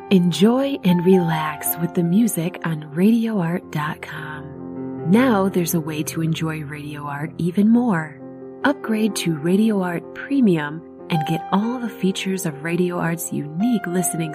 Enjoy and relax with the music on RadioArt.com. Now there's a way to enjoy Radio Art even more. Upgrade to Radio Art Premium and get all the features of Radio Art's unique listening